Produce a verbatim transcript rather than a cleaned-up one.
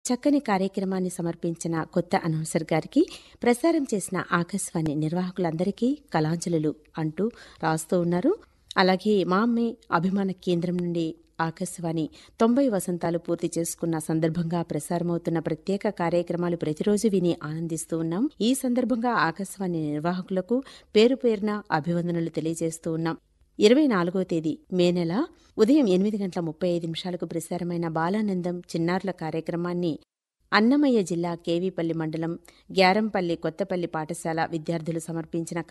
చక్కని కార్యక్రమాన్ని సమర్పించిన కొత్త అనౌన్సర్ గారికి, ప్రసారం చేసిన ఆకాశవాణి నిర్వాహకులందరికీ కళాంజలులు అంటూ రాస్తూ ఉన్నారు. అలాగే మా అమ్మే అభిమాన కేంద్రం నుండి ఆకాశవాణి తొంభై వసంతాలు పూర్తి చేసుకున్న సందర్భంగా ప్రసారమవుతున్న ప్రత్యేక కార్యక్రమాలు ప్రతిరోజు విని ఆనందిస్తూ ఉన్నాం. ఈ సందర్భంగా ఆకాశవాణి నిర్వాహకులకు పేరు పేరున అభివందనలు తెలియజేస్తూ ఉన్నాం. ఇరవై నాలుగవ తేదీ మే నెల ఉదయం ఎనిమిది గంటల ముప్పై ఐదు నిమిషాలకు ప్రసారమైన బాలానందం చిన్నారుల కార్యక్రమాన్ని అన్నమయ్య జిల్లా కేవీపల్లి మండలం గ్యారంపల్లి కొత్తపల్లి పాఠశాల విద్యార్థులు సమర్పించిన